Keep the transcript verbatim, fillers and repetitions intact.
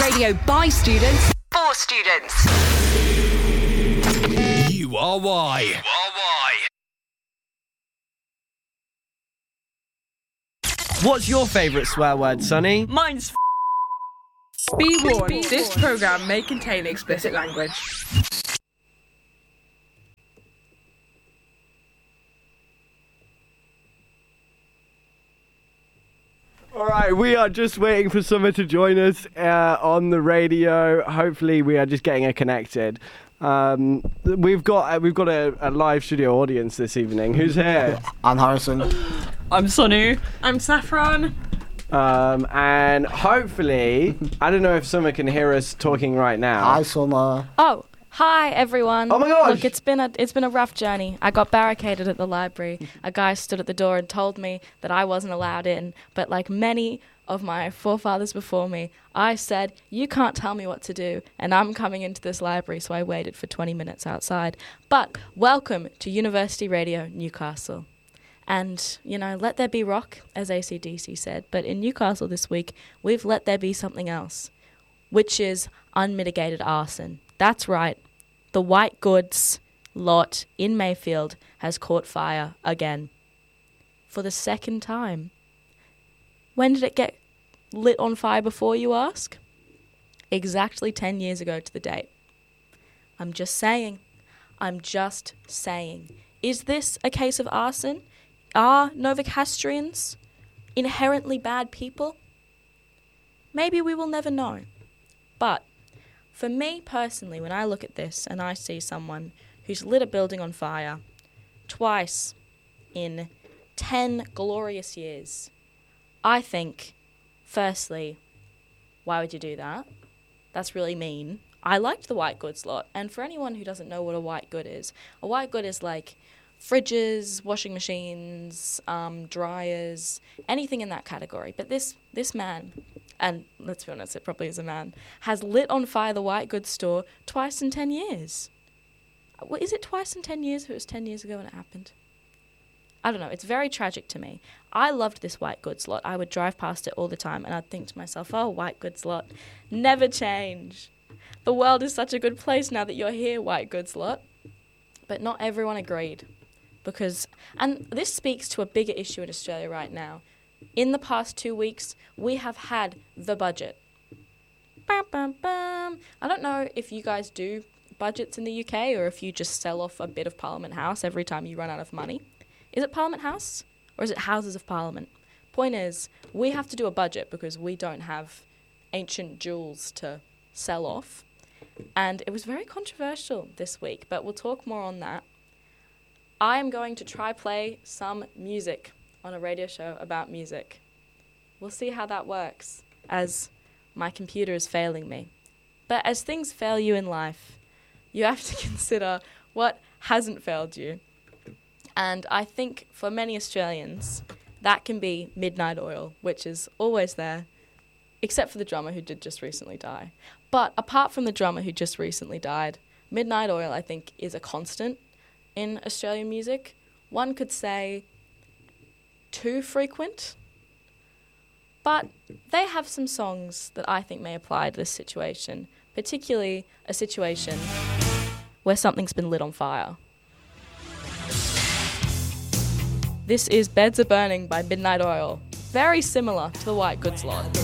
Radio by students for students. You are why. You are why. What's your favourite swear word, Sonny? Mine's f- Be warned, this programme may contain explicit language. Alright, we are just waiting for Summer to join us uh, on the radio. Hopefully we are just getting her connected. Um, we've got uh, we've got a, a live studio audience this evening. Who's here? I'm Harrison. I'm Sonny. I'm Saffron. Um, and hopefully, I don't know if Summer can hear us talking right now. Hi, Summer. Oh, hi everyone. Oh my gosh. Look, it's been a it's been a rough journey. I got barricaded at the library. A guy stood at the door and told me that I wasn't allowed in. But like many of my forefathers before me, I said, "You can't tell me what to do," and I'm coming into this library, so I waited for twenty minutes outside. But welcome to University Radio Newcastle. And, you know, let there be rock, as A C D C said. But in Newcastle this week, we've let there be something else, which is unmitigated arson. That's right. The white goods lot in Mayfield has caught fire again. For the second time. When did it get lit on fire before, you ask? Exactly ten years ago to the date. I'm just saying. I'm just saying. Is this a case of arson? Are Novocastrians inherently bad people? Maybe we will never know. But for me personally, when I look at this and I see someone who's lit a building on fire twice in ten glorious years, I think, firstly, why would you do that? That's really mean. I liked the white goods lot. And for anyone who doesn't know what a white good is, a white good is like fridges, washing machines, um, dryers, anything in that category. But this this man, and let's be honest, it probably is a man, has lit on fire the white goods store twice in ten years. Well, is it twice in ten years if it was ten years ago when it happened? I don't know. It's very tragic to me. I loved this white goods lot. I would drive past it all the time and I'd think to myself, oh, white goods lot, never change. The world is such a good place now that you're here, white goods lot. But not everyone agreed. Because, and this speaks to a bigger issue in Australia right now. In the past two weeks, we have had the budget. Bam, bam, bam. I don't know if you guys do budgets in the U K or if you just sell off a bit of Parliament House every time you run out of money. Is it Parliament House or is it Houses of Parliament? Point is, we have to do a budget because we don't have ancient jewels to sell off. And it was very controversial this week, but we'll talk more on that. I am going to try play some music on a radio show about music. We'll see how that works, as my computer is failing me. But as things fail you in life, you have to consider what hasn't failed you. And I think for many Australians, that can be Midnight Oil, which is always there, except for the drummer who did just recently die. But apart from the drummer who just recently died, Midnight Oil, I think, is a constant in Australian music. One could say too frequent, but they have some songs that I think may apply to this situation, particularly a situation where something's been lit on fire. This is Beds Are Burning by Midnight Oil, very similar to the white goods lot.